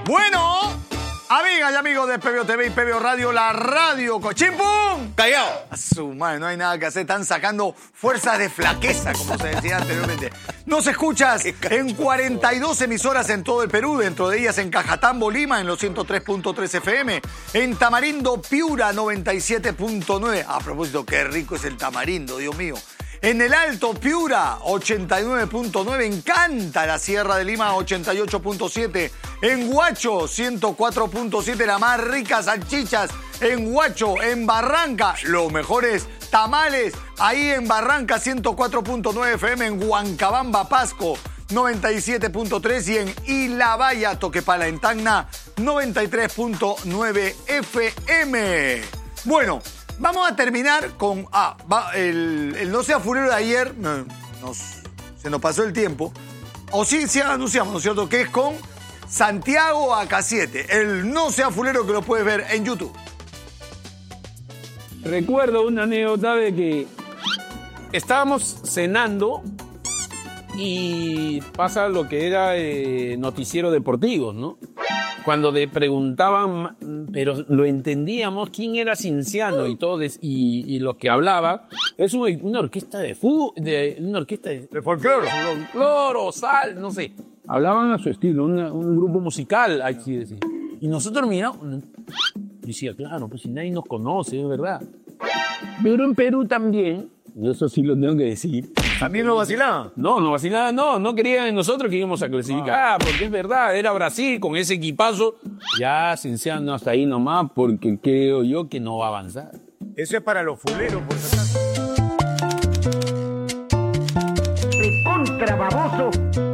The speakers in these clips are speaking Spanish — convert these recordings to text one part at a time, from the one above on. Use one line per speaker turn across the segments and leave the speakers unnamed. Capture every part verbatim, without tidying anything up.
Bueno, amigas y amigos de Pebeo T V y Pebeo Radio, la radio ¡Chimpum!
¡Callao!
A su madre, no hay nada que hacer. Están sacando fuerzas de flaqueza, como se decía anteriormente. Nos escuchas en cuarenta y dos emisoras en todo el Perú, dentro de ellas en Cajatambo, Lima, en los ciento tres punto tres F M, en Tamarindo, Piura, noventa y siete punto nueve. A propósito, qué rico es el tamarindo, Dios mío. En el Alto, Piura, ochenta y nueve punto nueve. En Canta, la Sierra de Lima, ochenta y ocho punto siete. En Huacho, ciento cuatro punto siete. La más rica salchichas. En Huacho, en Barranca, los mejores tamales. Ahí en Barranca, ciento cuatro punto nueve F M. En Huancabamba, Pasco, noventa y siete punto tres. Y en Ilabaya, Toquepala, en Tacna, noventa y tres punto nueve F M. Bueno, vamos a terminar con... Ah, va, el, el No Sea Fulero de ayer, eh, nos, se nos pasó el tiempo. O sí, sí anunciamos, ¿no es cierto? Que es con Santiago A K siete. El No Sea Fulero que lo puedes ver en YouTube.
Recuerdo una anécdota de que estábamos cenando y pasa lo que era eh, noticiero deportivo, ¿no? Cuando le preguntaban, pero lo entendíamos, quién era Cinciano y todo, y, y lo que hablaba, es una, una orquesta de fútbol, de, una orquesta de,
De folclore.
folclore, sal, no sé. Hablaban a su estilo, una, un grupo musical, aquí decía. Y nosotros miramos, decía, claro, pues si nadie nos conoce, es verdad. Pero en Perú también, y eso sí lo tengo que decir.
¿También lo vacilaban?
No, no vacilaban, no, no querían en nosotros que íbamos a clasificar, ah, porque es verdad, era Brasil con ese equipazo. Ya, Cinciano hasta ahí nomás, porque creo yo que no va a avanzar.
Eso es para los fuleros, por si acaso.
¡Recontra baboso!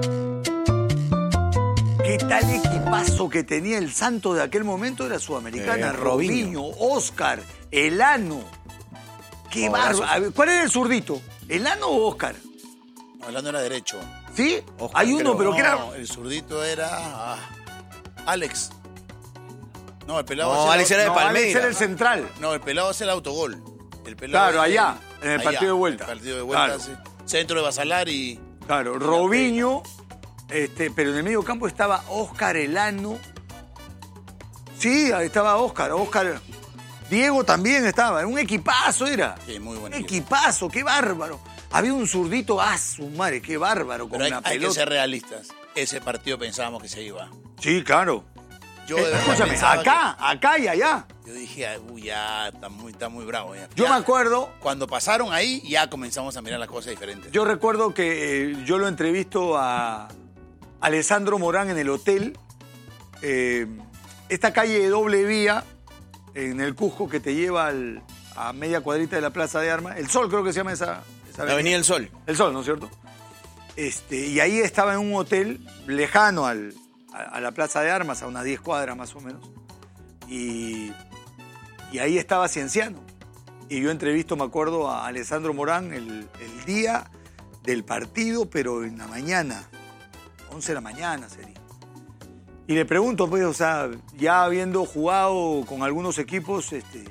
¿Qué tal equipazo que tenía el Santo de aquel momento? Era Sudamericana,
Eh,
Robinho, Oscar, Elano. ¡Qué
No,
bárbaro!
gracias.
A ver, ¿cuál era el zurdito? ¿Elano o Oscar?
No, Elano era derecho.
¿Sí?
Oscar,
Hay uno,
creo.
pero
no,
que era...
el zurdito era... ah, Alex. No, el pelado
No,
es
Alex era de
No, Alex
Palmeiras.
era el central.
No, el pelado es el autogol. El pelado
Claro,
es
allá, en el partido de vuelta.
En el partido de vuelta,
Claro.
sí. Centro de Basalar y...
Claro, Robinho, este, pero en el medio campo estaba Oscar Elano. Sí, ahí estaba Oscar, Oscar. Diego también estaba, un equipazo era.
Sí, muy buen
Un
equipo.
equipazo, qué bárbaro. Había un zurdito, ah, su madre, qué bárbaro, con
Pero hay,
una
hay que
pelota.
ser realistas. Ese partido pensábamos que se iba.
Sí, claro.
Yo
Eh,
de verdad
escúchame,
pensaba
acá, acá y allá.
que- yo dije, "Ay, uy, ya está muy, está muy bravo. Ya".
Yo
Ya,
me acuerdo,
Cuando pasaron ahí, ya comenzamos a mirar las cosas diferentes.
yo recuerdo que eh, yo lo entrevisto a Alessandro Morán en el hotel. Eh, esta calle de doble vía, en el Cusco, que te lleva al- a media cuadrita de la Plaza de Armas. El Sol creo que se llama esa, esa
La Avenida del Sol.
El Sol, ¿no es cierto? Este, y ahí estaba en un hotel lejano al, a, a la Plaza de Armas, a unas diez cuadras más o menos. Y, y ahí estaba Cienciano. Y yo entrevisto, me acuerdo, a Alessandro Morán el, el día del partido, pero en la mañana, once de la mañana sería. Y le pregunto, pues, o sea, ya habiendo jugado con algunos equipos, este,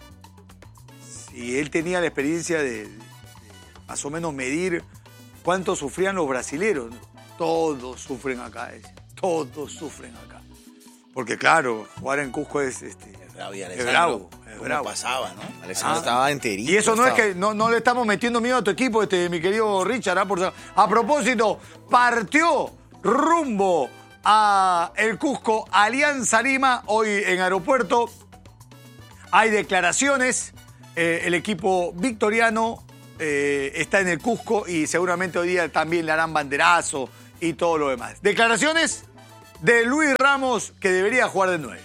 si él tenía la experiencia de, de más o menos medir cuánto sufrían los brasileros. Todos sufren acá, es, todos sufren acá. Porque claro, jugar en Cusco es, este,
Es bravo, y
es
Alessandro,
bravo. Es
¿cómo
bravo.
pasaba, ¿no?
Alessandro
Ah.
estaba enterito.
Y eso no es
estaba.
que no, no le estamos metiendo miedo a tu equipo, este, mi querido Richard. ¿ah? Por sa- a propósito, partió rumbo a el Cusco Alianza Lima hoy en aeropuerto. Hay declaraciones. eh, el equipo victoriano eh, está en el Cusco y seguramente hoy día también le harán banderazo y todo lo demás. Declaraciones de Luis Ramos, que debería jugar de nueve.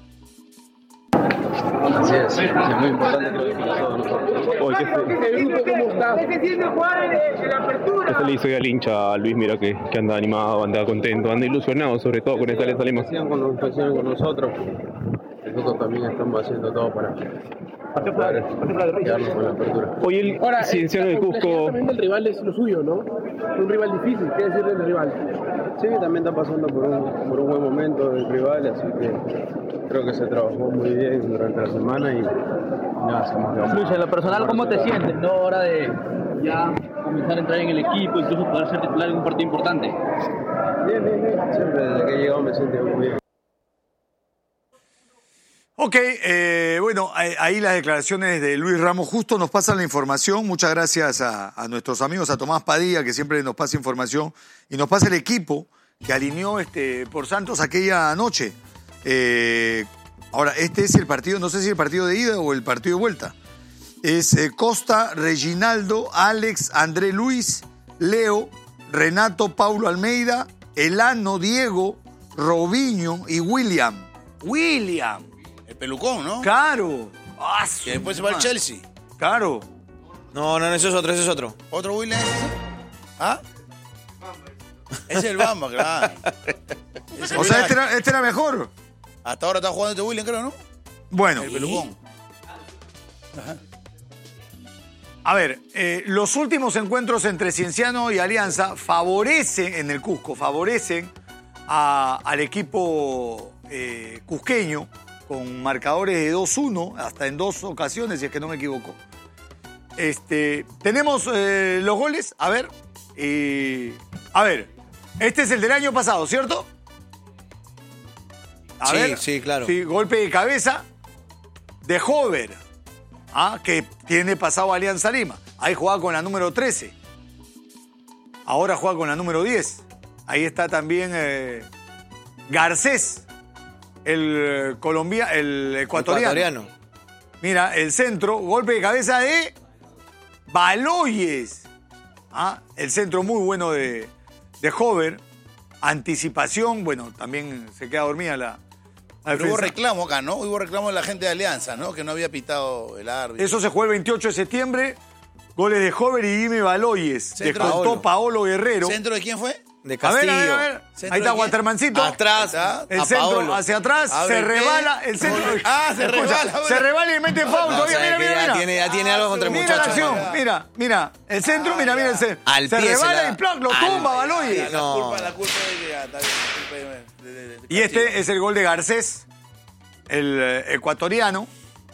Así es, sí, muy importante creo que para todos nosotros.
Oye, ¿qué, se-
¿Cómo está? ¿Qué se siente jugar en la apertura?
qué se le hizo hoy al hincha, a Luis? Mira que, que anda animado, anda contento, anda ilusionado, sobre todo con esta Alianza Lima.
Sigan con los presiones con nosotros. Nosotros también estamos haciendo todo para, para quedarnos con la apertura.
Hoy el
Ahora,
Cienciano del
la complejidad
Cusco,
también del rival es lo suyo, ¿no? Un rival difícil, ¿qué decirle del rival?
Sí, también está pasando por un, por un buen momento el rival, así que creo que se trabajó muy bien durante la semana y nada, se hemos quedado.
Luis, en lo personal, ¿cómo te sientes, no? Hora de ya comenzar a entrar en el equipo, incluso poder ser titular en un partido importante.
Bien, bien, bien. Siempre desde que he llegado me siento muy bien.
Ok, eh, bueno, ahí las declaraciones de Luis Ramos. Justo nos pasan la información. Muchas gracias a, a nuestros amigos, a Tomás Padilla, que siempre nos pasa información, y nos pasa el equipo que alineó este, por Santos aquella noche. Eh, ahora, este es el partido, no sé si el partido de ida o el partido de vuelta. Es eh, Costa, Reginaldo, Alex, André Luis, Leo, Renato, Paulo Almeida, Elano, Diego, Robinho y William. William.
El pelucón, ¿no?
Claro. Ah,
que después se va al Chelsea.
Claro.
No, no, ese es otro, ese es otro.
¿Otro William es ese? ¿Ah? Es el Bamba, claro.
O sea, este era, este era mejor.
Hasta ahora está jugando este William, creo, ¿no?
Bueno.
El pelucón.
Ajá. A ver, eh, los últimos encuentros entre Cienciano y Alianza favorecen, en el Cusco, favorecen a, al equipo eh, cusqueño con marcadores de dos uno, hasta en dos ocasiones, si es que no me equivoco. Este, tenemos eh, los goles, a ver. Eh, a ver, este es el del año pasado, ¿cierto? A
sí,
ver,
sí, claro.
Sí, golpe de cabeza de Hover, ¿ah? Que tiene pasado Alianza Lima. Ahí jugaba con la número trece. Ahora juega con la número diez. Ahí está también eh, Garcés, el, colombia, el ecuatoriano.
ecuatoriano.
Mira, el centro, golpe de cabeza de Baloyes. ¿Ah? El centro muy bueno de, de Hover. Anticipación, bueno, también se queda dormida la, la
Pero hubo
defensa.
reclamo acá, ¿no? Hubo reclamo de la gente de Alianza, ¿no? Que no había pitado el árbitro.
Eso se jugó el veintiocho de septiembre. Goles de Hover y Jimmy Baloyes.
Centro-
Descontó
Paolo.
Paolo Guerrero.
¿Centro de quién fue?
De
A
Castillo.
ver, a ver, a ver.
¿Centro
Ahí está
de quién?
Watermancito.
Atrás.
Ahí está.
El
a
centro
Paolo.
hacia atrás,
Abre
se
el pie.
rebala. El centro.
Ah, se
Escucha,
rebala, bueno.
Se rebala y mete foul.
No,
todavía.
sabe
Mira,
que
mira,
ya
mira.
tiene, ya tiene algo contra el
Mira la
muchacho.
acción. Mira, mira. El centro, mira, mira. Se,
Al
se
pie se
rebala
la-
y plac, lo
al-
tumba Baloyes.
La
No.
culpa, la culpa es de... ya, está bien, la culpa es de- de- de- de-
Y este es el gol de Garcés, el eh, ecuatoriano.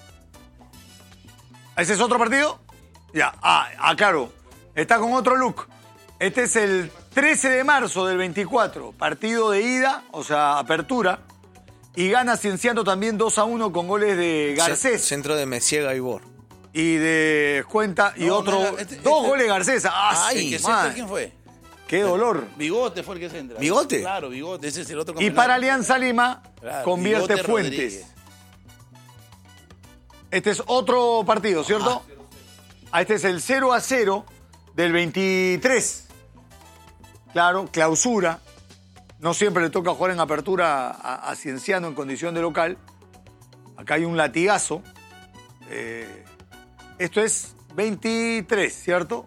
¿Ese es otro partido? Ya, ah, ah, claro. Está con otro look. Este es el trece de marzo del veinticuatro. Partido de ida, o sea, apertura. Y gana Cienciano también dos a uno con goles de Garcés.
Centro de Messier Gaibor.
Y de Cuenta y
No,
otro.
no era- este-
dos
este-
goles de Garcés. ¡Ah,
Ay,
sí,
¿qué
man!
centro? ¿Quién fue?
¡Qué dolor!
Bigote fue el que se entra.
¿Bigote?
Claro, Bigote. Ese es el otro
Y
campeonato.
para Alianza Lima,
Claro,
convierte
Bigote
Fuentes.
Rodríguez.
Este es otro partido, ¿cierto? Ah, este es el cero a cero del veintitrés. Claro, clausura. No siempre le toca jugar en apertura a, a Cienciano en condición de local. Acá hay un latigazo. Eh, esto es veintitrés, ¿cierto?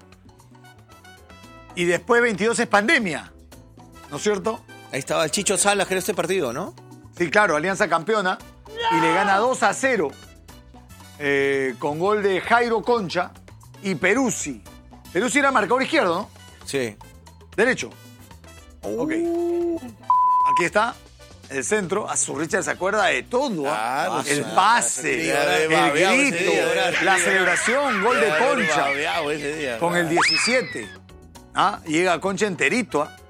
Y después veintidós es pandemia, ¿no es cierto?
Ahí estaba el Chicho Salas, que era este partido, ¿no?
Sí, claro, Alianza campeona. Y le gana dos a cero. Eh, con gol de Jairo Concha y Peruzzi. Peruzzi era marcador izquierdo, ¿no?
Sí.
Derecho. Ok. Aquí está el centro. A su Richard se acuerda de todo. ¿ah?
Claro,
el
sí.
pase,
Sí, haber
el
babeado ese
grito,
día, haber-
la celebración, gol de
Debe haber
Concha.
babeado ese día,
Con el
claro.
diecisiete. ¿Ah? Llega Concha enterito. ¿ah?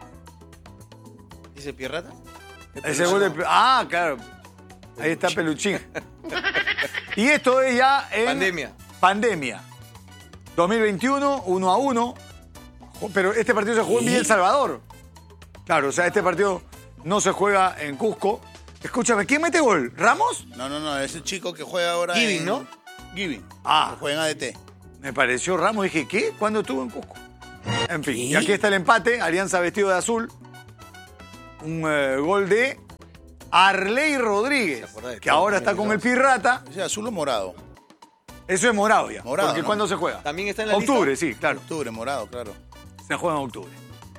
¿Dice Pierrata?
Ese gol de... Ah, claro. Ahí está Peluchín. Y esto es ya en...
Pandemia.
Pandemia. dos mil veintiuno, uno a uno. Pero este partido se jugó en Villa El Salvador. Claro, o sea, este partido no se juega en Cusco. Escúchame, ¿quién mete gol? ¿Ramos?
No, no, no. Es el chico que juega ahora
Giving,
en...
¿no?
Giving.
Ah.
Que juega en A D T.
Me pareció Ramos. Dije, ¿qué? ¿Cuándo estuvo en Cusco? En fin, y aquí está el empate. Alianza vestido de azul. Un eh, gol de Arley Rodríguez,
acuerda de
que
todo,
ahora está con el Pirrata.
¿Es azul o morado?
Eso es morado ya.
Morado,
porque
¿no?
¿cuándo se juega?
¿También está en la
Octubre,
lista?
sí, claro.
Octubre, morado, claro.
Se juega en octubre.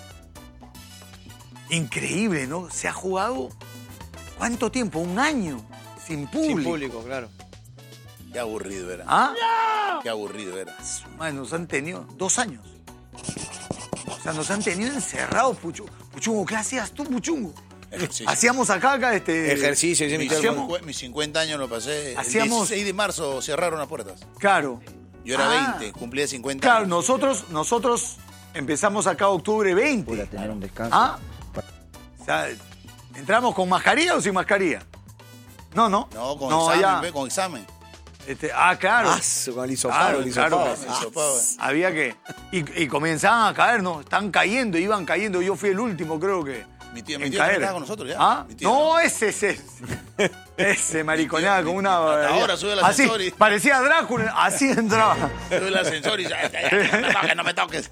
Increíble, ¿no? Se ha jugado, ¿cuánto tiempo? Un año, sin público.
Sin público, claro.
Qué aburrido era.
¿Ah?
Qué aburrido era.
Madre, nos han tenido dos años. O sea, nos han tenido encerrados, Puchu. Puchungo, ¿qué hacías tú, Puchungo?
Ejercicio.
Hacíamos acá, acá, este...
Ejercicio, dice mi
Mis,
hermano.
hacíamos-
cincu- mis cincuenta años lo pasé.
Hacíamos-
El dieciséis de marzo cerraron las puertas.
Claro.
Yo era
Ah.
veinte, cumplía cincuenta
Claro,
años.
nosotros, nosotros empezamos acá octubre veinte.
tener un descanso.
¿Ah? O sea, ¿entramos con mascarilla o sin mascarilla? No, no.
No, con
no,
examen,
ya.
ve, con examen.
Este, ah, claro.
Ah, con el hisopado,
Claro,
el
claro.
hisopado.
El hisopado, eh.
Había que... Y, y comenzaban a caer, ¿no? Están cayendo, iban cayendo. Yo fui el último, creo que...
Mi tío, mi
en
tío
caer.
estaba con nosotros ya.
¿Ah?
Mi tío.
No, ese, ese. Ese mariconeaba
Mi tío,
con
mi-
una...
hasta ahora sube el
así,
ascensor y-
parecía Drácula, así entraba.
Sube el ascensor y ya, ya, ya, no me toques, no me toques.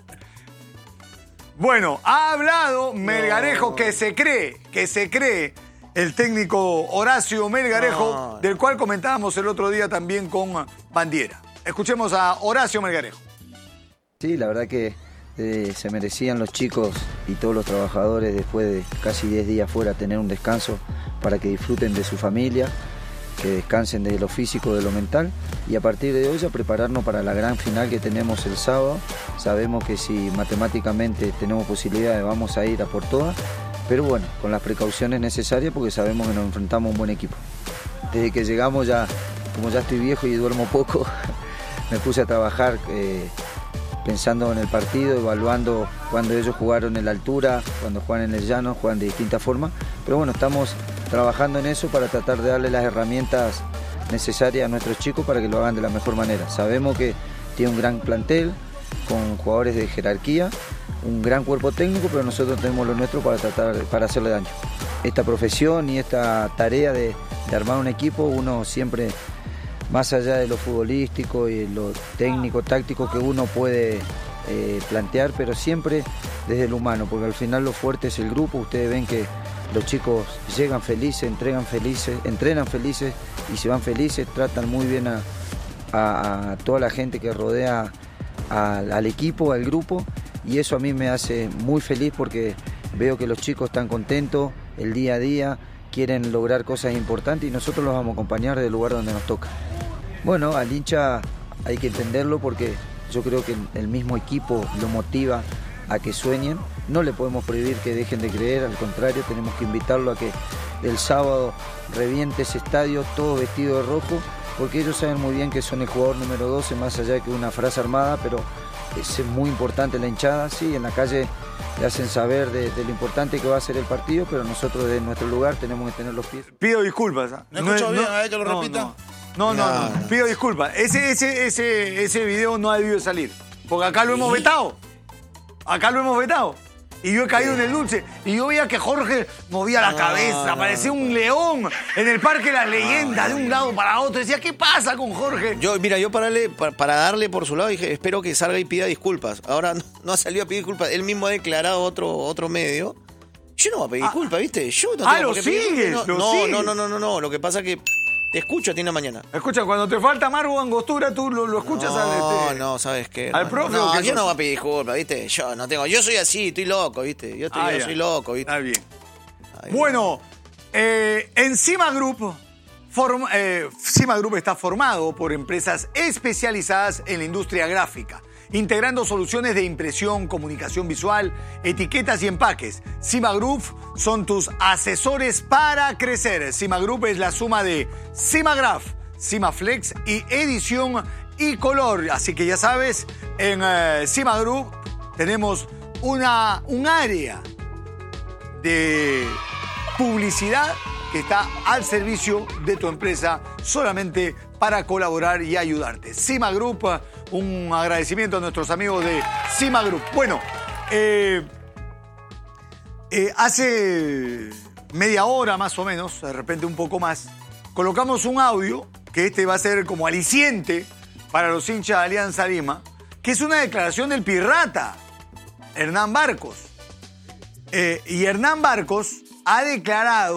Bueno, ha hablado Melgarejo, que se cree, que se cree el técnico Horacio Melgarejo,
No.
del cual comentábamos el otro día también con Bandiera. Escuchemos a Horacio Melgarejo.
Sí, la verdad que eh, se merecían los chicos y todos los trabajadores después de casi diez días fuera tener un descanso para que disfruten de su familia, que descansen de lo físico, de lo mental, y a partir de hoy ya prepararnos para la gran final que tenemos el sábado. Sabemos que si matemáticamente tenemos posibilidades vamos a ir a por todas, pero bueno, con las precauciones necesarias porque sabemos que nos enfrentamos a un buen equipo. Desde que llegamos ya, como ya estoy viejo y duermo poco, me puse a trabajar eh, pensando en el partido, evaluando cuando ellos jugaron en la altura, cuando juegan en el llano, juegan de distintas formas, pero bueno, estamos trabajando en eso para tratar de darle las herramientas necesarias a nuestros chicos para que lo hagan de la mejor manera. Sabemos que tiene un gran plantel, con jugadores de jerarquía, un gran cuerpo técnico, pero nosotros tenemos lo nuestro para tratar, para hacerle daño. Esta profesión y esta tarea de, de armar un equipo, uno siempre, más allá de lo futbolístico y lo técnico, táctico que uno puede eh, plantear, pero siempre desde el humano, porque al final lo fuerte es el grupo. Ustedes ven que los chicos llegan felices, entregan felices, entrenan felices y se van felices, tratan muy bien a, a, a toda la gente que rodea al, al equipo, al grupo, y eso a mí me hace muy feliz porque veo que los chicos están contentos el día a día, quieren lograr cosas importantes y nosotros los vamos a acompañar del lugar donde nos toca. Bueno, al hincha hay que entenderlo porque yo creo que el mismo equipo lo motiva a que sueñen. No le podemos prohibir que dejen de creer, al contrario, tenemos que invitarlo a que el sábado reviente ese estadio todo vestido de rojo, porque ellos saben muy bien que son el jugador número doce, más allá de que una frase armada, pero es muy importante la hinchada. Sí, en la calle le hacen saber de, de lo importante que va a ser el partido, pero nosotros desde nuestro lugar tenemos que tener los pies.
Pido disculpas. ¿eh?
¿No escuchó
es-
bien? A ver que lo
no,
repita.
No, no, no,
No,
no.
no.
Pido disculpas. Ese, ese, ese, ese video no ha debido salir. Porque acá lo hemos vetado. Acá lo hemos vetado. Y yo he caído en el dulce. Y yo veía que Jorge movía la
No,
cabeza.
no,
parecía
no.
un león en el Parque de las Leyendas, de un lado para otro. Decía, ¿qué pasa con Jorge?
Yo, mira, yo para, darle- para, para darle por su lado dije, espero que salga y pida disculpas. Ahora no, no ha salido a pedir disculpas. Él mismo ha declarado otro, otro medio. Yo no voy a pedir disculpas, ¿viste? Yo no
ah,
tengo
lo
por qué pedir
sigues,
disculpas.
lo
no,
sigues.
no, no, no, no, no. Lo que pasa es que te escucho a ti en la mañana.
Escucha, cuando te falta Margo Angostura, tú lo, lo escuchas
No,
al... este-
no, ¿sabes qué?
al
hermano?
profe, ¿o
No,
qué
yo
cosa?
no voy a pedir disculpas, ¿viste? Yo no tengo... Yo soy así, estoy loco, ¿viste? Yo, estoy,
Ah,
yo
ya.
soy loco, ¿viste?
Está bien.
Ay,
Bueno, eh, Encima Group, form- eh, Encima Group está formado por empresas especializadas en la industria gráfica, integrando soluciones de impresión, comunicación visual, etiquetas y empaques. Cima Group son tus asesores para crecer. Cima Group es la suma de Cimagraph, Cimaflex y edición y color. Así que ya sabes, en eh, Cima Group tenemos una, un área de publicidad que está al servicio de tu empresa solamente para colaborar y ayudarte. Cima Group, un agradecimiento a nuestros amigos de Cima Group. Bueno, eh, eh, hace media hora más o menos, de repente un poco más, colocamos un audio que este va a ser como aliciente para los hinchas de Alianza Lima, que es una declaración del pirrata, Hernán Barcos. Eh, y Hernán Barcos ha declarado